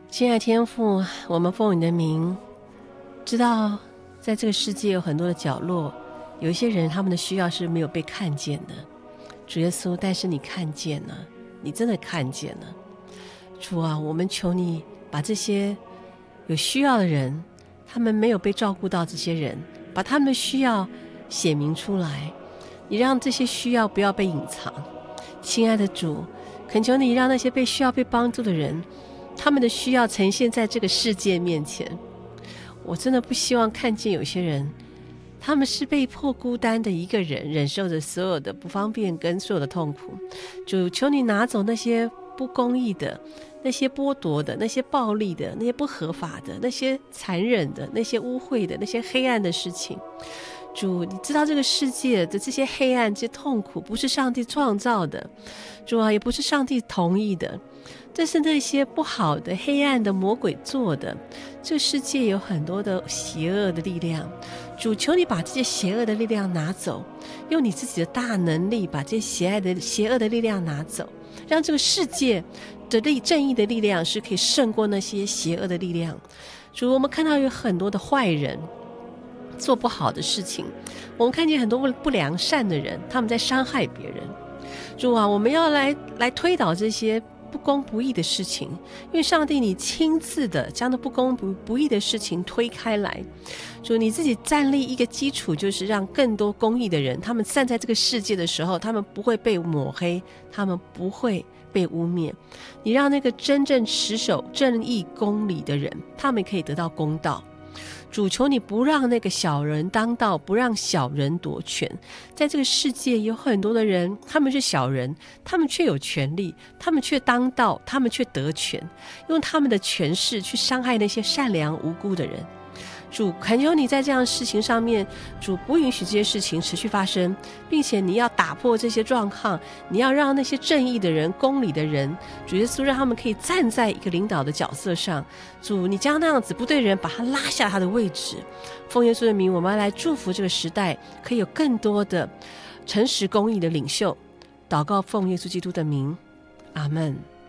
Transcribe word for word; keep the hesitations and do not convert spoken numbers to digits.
亲爱的天父，我们奉你的名，知道在这个世界有很多的角落，有一些人他们的需要是没有被看见的。主耶稣，但是你看见了，你真的看见了。主啊，我们求你把这些有需要的人，他们没有被照顾到，这些人把他们的需要写明出来，你让这些需要不要被隐藏。亲爱的主，恳求你让那些被需要被帮助的人，他们的需要呈现在这个世界面前。我真的不希望看见有些人，他们是被迫孤单的一个人，忍受着所有的不方便跟所有的痛苦。主，求你拿走那些不公义的，那些剥夺的，那些暴力的，那些不合法的，那些残忍的，那些污秽的，那些黑暗的事情。主，你知道这个世界的这些黑暗，这些痛苦不是上帝创造的，主啊，也不是上帝同意的，这是那些不好的黑暗的魔鬼做的。这个世界有很多的邪恶的力量，主，求你把这些邪恶的力量拿走，用你自己的大能力把这些邪恶的邪恶的力量拿走，让这个世界的力正义的力量是可以胜过那些邪恶的力量。主，我们看到有很多的坏人做不好的事情，我们看见很多不良善的人，他们在伤害别人。主啊，我们要来来推倒这些不公不义的事情，因为上帝你亲自的将那不公不不义的事情推开来。主，你自己站立一个基础，就是让更多公义的人，他们站在这个世界的时候，他们不会被抹黑，他们不会被污蔑。你让那个真正持守正义公理的人，他们可以得到公道。主，求你不让那个小人当道，不让小人夺权。在这个世界有很多的人，他们是小人，他们却有权利，他们却当道，他们却得权，用他们的权势去伤害那些善良无辜的人。主，恳求你在这样的事情上面，主不允许这些事情持续发生，并且你要打破这些状况，你要让那些正义的人、公理的人，主耶稣让他们可以站在一个领导的角色上。主，你将那样子不对人把他拉下他的位置。奉耶稣的名，我们要来祝福这个时代可以有更多的诚实公义的领袖。祷告奉耶稣基督的名，阿们。